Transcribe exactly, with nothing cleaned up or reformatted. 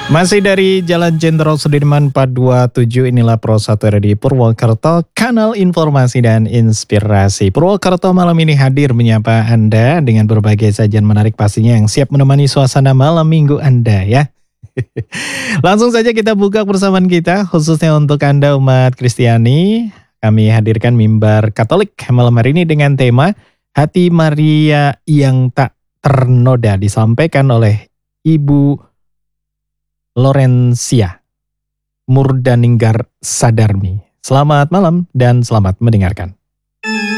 Masih dari Jalan Jenderal Sudirman empat dua tujuh, inilah Pro satu R di Purwokerto, kanal informasi dan inspirasi. Purwokerto malam ini hadir menyapa Anda dengan berbagai sajian menarik pastinya yang siap menemani suasana malam minggu Anda ya. Langsung saja kita buka persamaan kita khususnya untuk Anda umat Kristiani. Kami hadirkan mimbar Katolik malam hari ini dengan tema Hati Maria yang tak ternoda, disampaikan oleh Ibu Lorencia Murdaninggar Sadarmi. Selamat malam dan selamat mendengarkan.